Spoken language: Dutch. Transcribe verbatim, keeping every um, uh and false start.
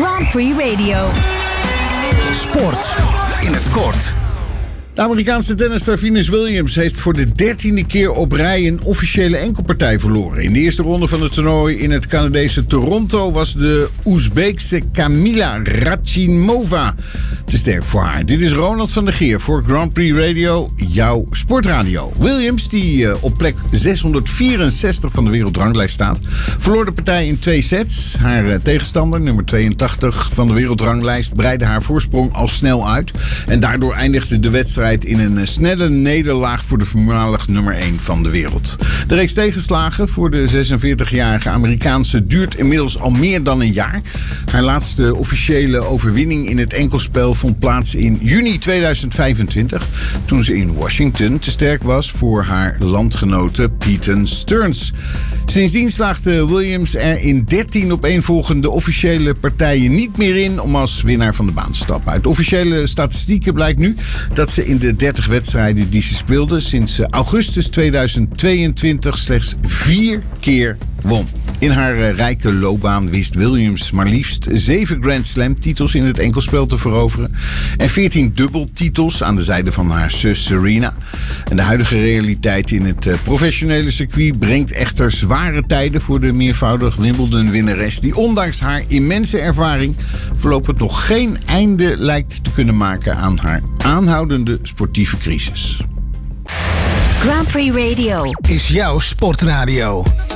Grand Prix Radio. Sport in het kort. De Amerikaanse tennisster Venus Williams heeft voor de dertiende keer op rij een officiële enkelpartij verloren. In de eerste ronde van het toernooi in het Canadese Toronto was de Oezbeekse Kamila Rachimova te sterk voor haar. Dit is Ronald van der Geer voor Grand Prix Radio, jouw sportradio. Williams, die uh, op plek zeshonderdvierenzestig van de wereldranglijst staat, verloor de partij in twee sets. Haar uh, tegenstander, nummer tweeëntachtig van de wereldranglijst, breidde haar voorsprong al snel uit. En daardoor eindigde de wedstrijd in een snelle nederlaag voor de voormalig nummer één van de wereld. De reeks tegenslagen voor de zesenveertigjarige Amerikaanse duurt inmiddels al meer dan een jaar. Haar laatste officiële overwinning in het enkelspel vond plaats in juni tweeduizend vijfentwintig, toen ze in Washington te sterk was voor haar landgenote Peyton Stearns. Sindsdien slaagde Williams er in dertien opeenvolgende officiële partijen niet meer in om als winnaar van de baan te stappen. Uit officiële statistieken blijkt nu dat ze in de dertig wedstrijden die ze speelde sinds augustus tweeduizend tweeëntwintig slechts vier keer won. In haar uh, rijke loopbaan wist Williams maar liefst zeven Grand Slam titels in het enkelspel te veroveren en veertien dubbeltitels aan de zijde van haar zus Serena. En de huidige realiteit in het uh, professionele circuit brengt echter zware tijden voor de meervoudig Wimbledon-winnares, die ondanks haar immense ervaring voorlopig nog geen einde lijkt te kunnen maken aan haar aanhoudende sportieve crisis. Grand Prix Radio Is jouw sportradio.